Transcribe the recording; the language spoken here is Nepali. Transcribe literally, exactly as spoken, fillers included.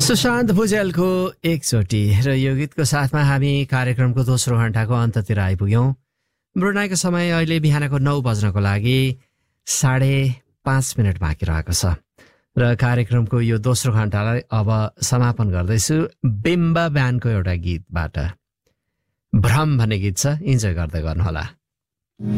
सुशान्त भुजेलको एकचोटि र यो गीतको साथमा हामी कार्यक्रमको दोस्रो घण्टाको अन्ततिर आइपुग्यौँ। ब्रुनाईको समय अहिले बिहानको नौ बज्नको लागि साढे पाँच मिनट बाँकी रहेको छ र कार्यक्रमको यो दोस्रो घण्टालाई अब समापन गर्दैछु बिम्बा ब्यान्डको एउटा गीतबाट। भ्रम भन्ने गीत छ, इन्जोय गर्दै गर्नुहोला।